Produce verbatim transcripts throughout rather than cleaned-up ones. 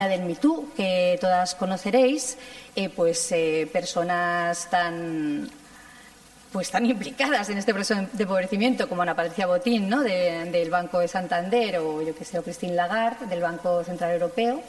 del Me Too, que todas conoceréis, eh, pues eh, personas tan... pues tan implicadas en este proceso de empobrecimiento como Ana Patricia Botín, ¿no?, de, del Banco de Santander, o yo que sé, o Christine Lagarde del Banco Central Europeo,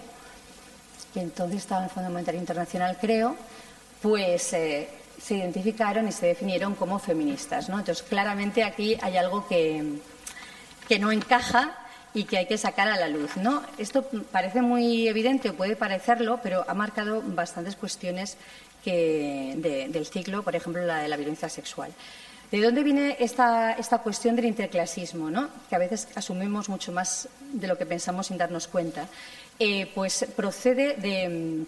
que entonces estaba en el Fondo Monetario Internacional, creo, pues eh, se identificaron y se definieron como feministas, ¿no? Entonces, claramente aquí hay algo que, que no encaja y que hay que sacar a la luz, ¿no? Esto parece muy evidente, o puede parecerlo, pero ha marcado bastantes cuestiones que, de, del ciclo, por ejemplo, la de la violencia sexual. ¿De dónde viene esta, esta cuestión del interclasismo, ¿no?, que a veces asumimos mucho más de lo que pensamos sin darnos cuenta? Eh, pues procede de,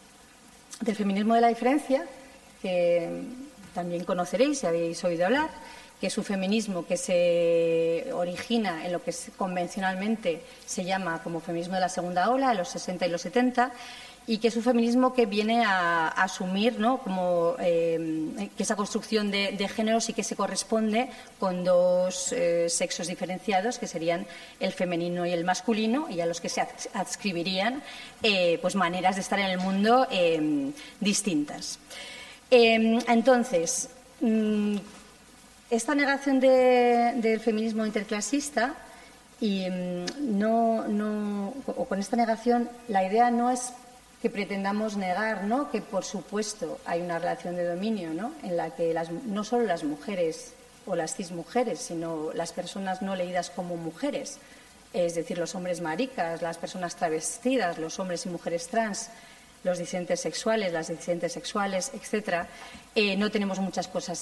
del feminismo de la diferencia, que también conoceréis si habéis oído hablar, que es un feminismo que se origina en lo que convencionalmente se llama como feminismo de la segunda ola, en los sesenta y los setenta, y que es un feminismo que viene a, a asumir, ¿no?, como eh, que esa construcción de, de género sí que se corresponde con dos eh, sexos diferenciados, que serían el femenino y el masculino, y a los que se adscribirían eh, pues maneras de estar en el mundo eh, distintas. Eh, entonces, mmm, esta negación de, del feminismo interclasista y mmm, no, no, o con esta negación, la idea no es que pretendamos negar, ¿no?, que por supuesto hay una relación de dominio, ¿no?, en la que las, no solo las mujeres o las cismujeres, sino las personas no leídas como mujeres, es decir, los hombres maricas, las personas travestidas, los hombres y mujeres trans, los disidentes sexuales, las disidentes sexuales, etcétera, eh, no tenemos muchas cosas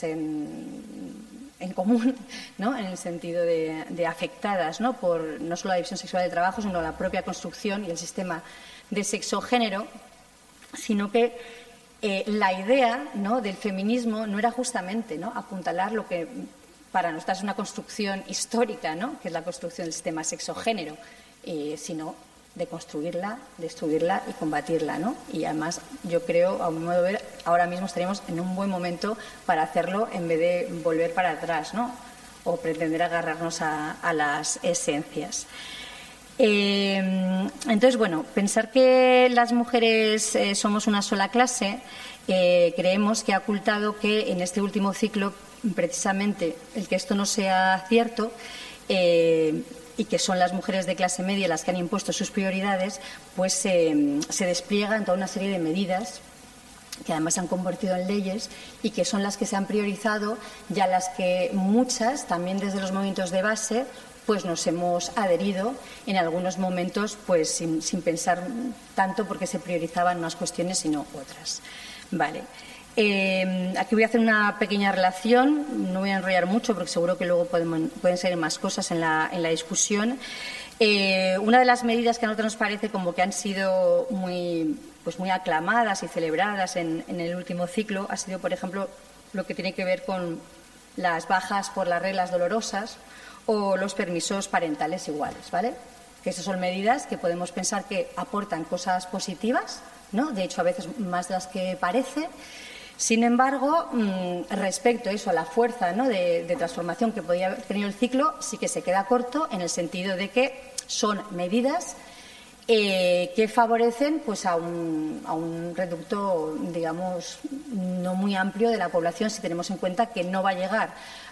en, en común, ¿no?, en el sentido de, de afectadas, ¿no?, por no solo la división sexual del trabajo, sino la propia construcción y el sistema de sexo-género, sino que eh, la idea, ¿no?, del feminismo no era justamente, ¿no?, apuntalar lo que para nosotras es una construcción histórica, ¿no?, que es la construcción del sistema sexo-género, eh, sino de construirla, destruirla y combatirla, ¿no? Y además, yo creo, a mi modo de ver, ahora mismo estaríamos en un buen momento para hacerlo en vez de volver para atrás, ¿no?, o pretender agarrarnos a, a las esencias. Eh, entonces, bueno, pensar que las mujeres eh, somos una sola clase, eh, creemos que ha ocultado que en este último ciclo, precisamente, el que esto no sea cierto, eh, y que son las mujeres de clase media las que han impuesto sus prioridades, pues eh, se despliegan toda una serie de medidas que además se han convertido en leyes y que son las que se han priorizado, ya las que muchas, también desde los movimientos de base, pues nos hemos adherido en algunos momentos, pues sin, sin pensar tanto porque se priorizaban unas cuestiones sino otras. Vale. Eh, aquí voy a hacer una pequeña relación, no voy a enrollar mucho porque seguro que luego podemos, pueden salir más cosas en la, en la discusión. Eh, una de las medidas que a nosotros nos parece como que han sido muy, pues muy aclamadas y celebradas en, en el último ciclo ha sido, por ejemplo, lo que tiene que ver con las bajas por las reglas dolorosas o los permisos parentales iguales, ¿vale? Que esas son medidas que podemos pensar que aportan cosas positivas, ¿no? De hecho, a veces más de las que parece. Sin embargo, respecto a eso, a la fuerza, ¿no?, de, de transformación que podía haber tenido el ciclo, sí que se queda corto en el sentido de que son medidas eh, que favorecen, pues, a un, a un reducto, digamos, no muy amplio de la población, si tenemos en cuenta que no va a llegar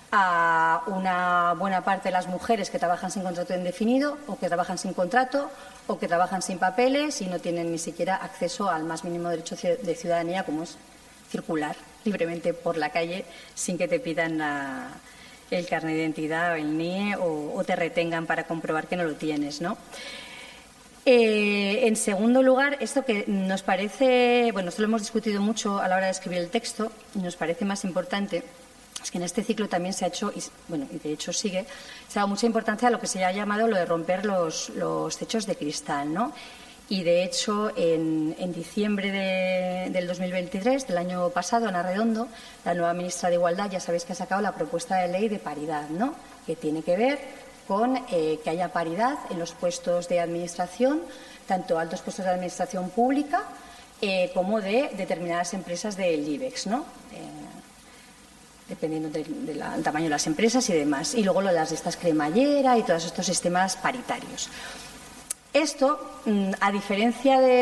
a una buena parte de las mujeres que trabajan sin contrato indefinido o que trabajan sin contrato o que trabajan sin papeles y no tienen ni siquiera acceso al más mínimo derecho de ciudadanía, como es circular libremente por la calle sin que te pidan la, el carnet de identidad o el N I E o, o te retengan para comprobar que no lo tienes, ¿no? Eh, en segundo lugar, esto que nos parece, bueno, esto lo hemos discutido mucho a la hora de escribir el texto y nos parece más importante, es que en este ciclo también se ha hecho, y, bueno, y de hecho sigue, se ha dado mucha importancia a lo que se ha llamado lo de romper los, los techos de cristal, ¿no? Y, de hecho, en, en diciembre de, del dos mil veintitrés, del año pasado, Ana Redondo, la nueva ministra de Igualdad, ya sabéis que ha sacado la propuesta de ley de paridad, ¿no?, que tiene que ver con eh, que haya paridad en los puestos de administración, tanto altos puestos de administración pública eh, como de determinadas empresas del IBEX, ¿no?, eh, dependiendo del de de tamaño de las empresas y demás. Y luego lo de las listas cremallera y todos estos sistemas paritarios. Esto, a diferencia de